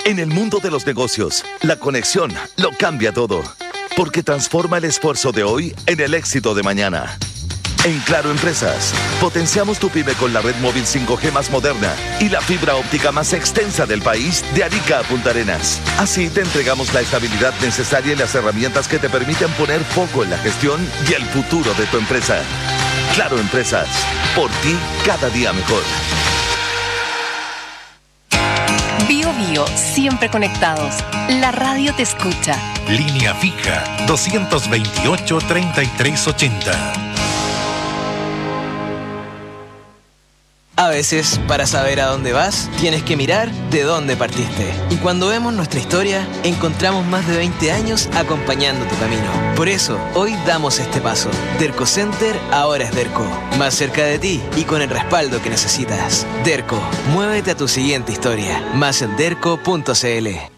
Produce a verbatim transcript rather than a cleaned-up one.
En el mundo de los negocios, la conexión lo cambia todo, porque transforma el esfuerzo de hoy en el éxito de mañana. En Claro Empresas, potenciamos tu pyme con la red móvil cinco G más moderna y la fibra óptica más extensa del país, de Arica a Punta Arenas. Así te entregamos la estabilidad necesaria y las herramientas que te permiten poner foco en la gestión y el futuro de tu empresa. Claro Empresas, por ti cada día mejor. Bio Bio, siempre conectados. La radio te escucha. Línea fija dos veintiocho, treinta y tres ochenta. A veces, para saber a dónde vas, tienes que mirar de dónde partiste. Y cuando vemos nuestra historia, encontramos más de veinte años acompañando tu camino. Por eso, hoy damos este paso. Derco Center ahora es Derco. Más cerca de ti y con el respaldo que necesitas. Derco, muévete a tu siguiente historia. Más en derco punto c l.